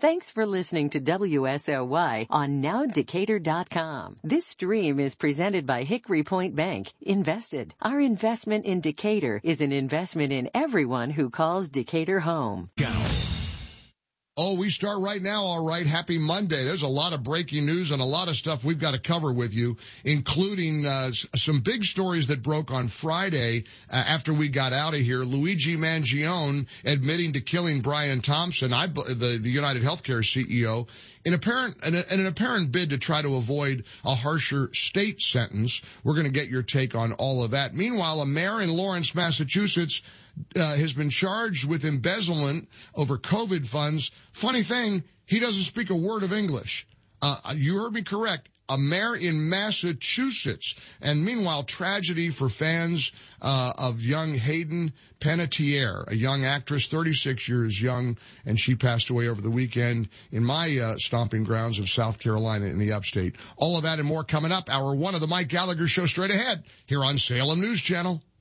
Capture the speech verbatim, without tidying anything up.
Thanks for listening to W S L Y on now decatur dot com. This stream is presented by Hickory Point Bank. Invested. Our investment in Decatur is an investment in everyone who calls Decatur home. Oh, we start right now. All right. Happy Monday. There's a lot of breaking news and a lot of stuff we've got to cover with you, including uh, some big stories that broke on Friday uh, after we got out of here. Luigi Mangione admitting to killing Brian Thompson, I, the, the United Healthcare C E O, in apparent, in, a, in an apparent bid to try to avoid a harsher state sentence. We're going to get your take on all of that. Meanwhile, a mayor in Lawrence, Massachusetts, Uh, has been charged with embezzlement over COVID funds. Funny thing, he doesn't speak a word of English. Uh, you heard me correct. A mayor in Massachusetts. And meanwhile, tragedy for fans uh, of young Hayden Panettiere, a young actress, thirty-six years young, and she passed away over the weekend in my uh, stomping grounds of South Carolina in the upstate. All of that and more coming up. Hour one of the Mike Gallagher Show straight ahead here on Salem News Channel.